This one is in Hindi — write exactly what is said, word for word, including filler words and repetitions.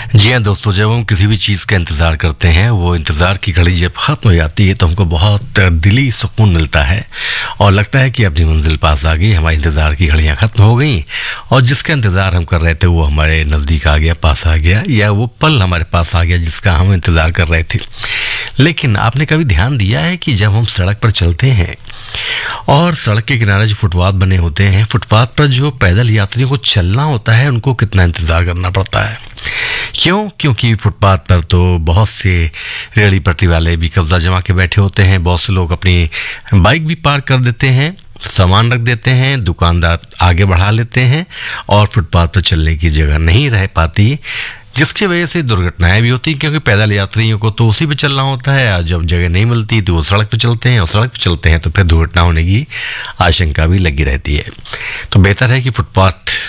जी हाँ दोस्तों, जब हम किसी भी चीज़ का इंतज़ार करते हैं, वो इंतज़ार की घड़ी जब ख़त्म हो जाती है तो हमको बहुत दिली सुकून मिलता है और लगता है कि अपनी मंजिल पास आ गई, हमारे इंतज़ार की घड़ियाँ ख़त्म हो गई और जिसका इंतज़ार हम कर रहे थे वो हमारे नज़दीक आ गया, पास आ गया, या वो पल हमारे पास आ गया जिसका हम इंतज़ार कर रहे थे। लेकिन आपने कभी ध्यान दिया है कि जब हम सड़क पर चलते हैं और सड़क के किनारे जो फुटपाथ बने होते हैं, फुटपाथ पर जो पैदल यात्रियों को चलना होता है उनको कितना इंतज़ार करना पड़ता है। क्यों? क्योंकि फुटपाथ पर तो बहुत से रेहड़ी पटरी वाले भी कब्जा जमा के बैठे होते हैं, बहुत से लोग अपनी बाइक भी पार्क कर देते हैं, सामान रख देते हैं, दुकानदार आगे बढ़ा लेते हैं और फुटपाथ पर चलने की जगह नहीं रह पाती, जिसकी वजह से दुर्घटनाएं भी होती हैं। क्योंकि पैदल यात्रियों को तो उसी पे चलना होता है और जब जगह नहीं मिलती तो वो सड़क पे चलते हैं और सड़क पे चलते हैं तो फिर दुर्घटना होने की आशंका भी लगी रहती है। तो बेहतर है कि फुटपाथ